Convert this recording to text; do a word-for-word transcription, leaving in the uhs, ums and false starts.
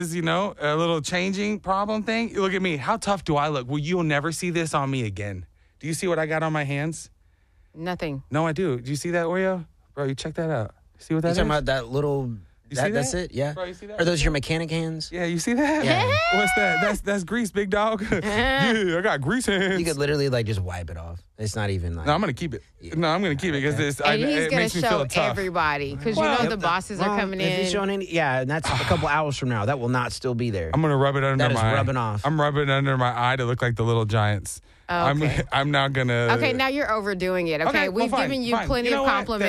you know, a little changing problem thing. Look at me. How tough do I look? Well, you'll never see this on me again. Do you see what I got on my hands? Nothing. No, I do. Do you see that, Oreo? Bro, you check that out. See what that You is? talking about that little... You that, see that's that? it? Yeah. Bro, you see that? Are those your mechanic hands? Yeah, you see that? Yeah. What's that? That's that's grease, big dog. Yeah, I got grease hands. You could literally like just wipe it off. It's not even like... No, I'm going to keep it. Yeah. No, I'm going to keep it because Okay. it's And I, he's it going makes to me show feel tough. everybody because you Well, know yep, the bosses are Well, coming if in. he's showing any, yeah, and that's a couple hours from now. That will not still be there. I'm going to rub it under That is my rubbing off. I'm rubbing it under my eye to look like the little giants. Oh, okay. I'm I'm not going to Okay, now you're overdoing it. Okay, Okay, well, we've fine, given you fine. plenty You know of what? compliments.